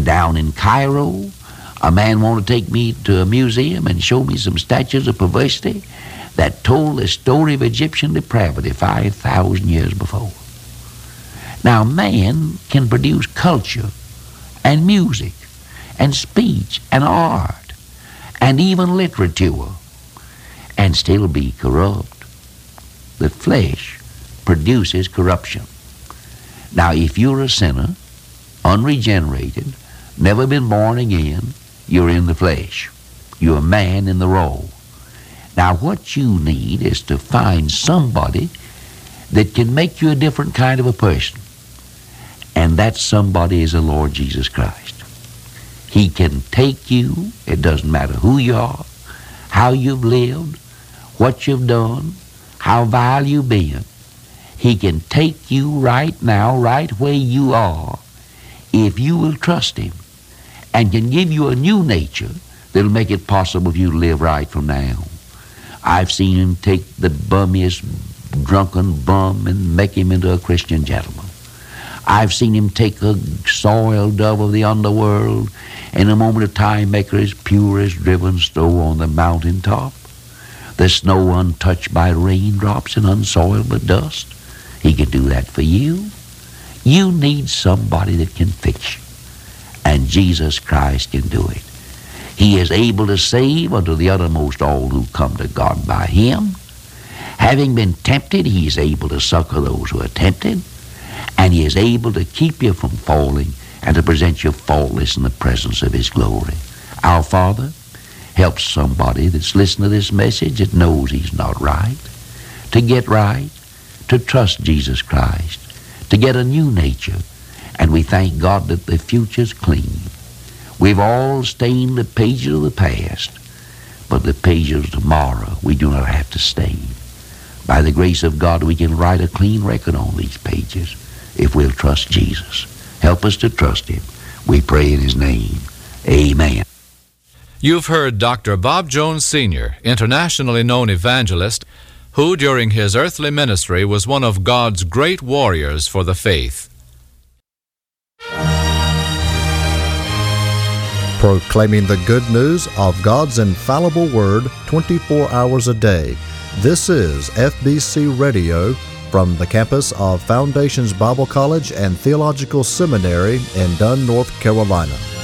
Down in Cairo, a man wanted to take me to a museum and show me some statues of perversity that told the story of Egyptian depravity 5,000 years before. Now, man can produce culture and music and speech and art and even literature and still be corrupt. The flesh produces corruption. Now, if you're a sinner, unregenerated, never been born again, you're in the flesh. You're a man in the raw. Now, what you need is to find somebody that can make you a different kind of a person. And that somebody is the Lord Jesus Christ. He can take you, it doesn't matter who you are, how you've lived, what you've done, how vile you've been. He can take you right now, right where you are, if you will trust him, and can give you a new nature that'll make it possible for you to live right from now. I've seen him take the bummiest drunken bum and make him into a Christian gentleman. I've seen him take a soiled dove of the underworld and in a moment of time make her as pure as driven snow on the mountaintop, the snow untouched by raindrops and unsoiled by dust. He can do that for you. You need somebody that can fix you, and Jesus Christ can do it. He is able to save unto the uttermost all who come to God by him. Having been tempted, he is able to succor those who are tempted, and he is able to keep you from falling and to present you faultless in the presence of his glory. Our Father, help somebody that's listening to this message that knows he's not right, to get right, to trust Jesus Christ, to get a new nature. And we thank God that the future's clean. We've all stained the pages of the past, but the pages of tomorrow we do not have to stain. By the grace of God, we can write a clean record on these pages if we'll trust Jesus. Help us to trust him. We pray in his name. Amen. You've heard Dr. Bob Jones Sr., internationally known evangelist, who during his earthly ministry was one of God's great warriors for the faith. Proclaiming the good news of God's infallible word 24 hours a day. This is FBC Radio from the campus of Foundations Bible College and Theological Seminary in Dunn, North Carolina.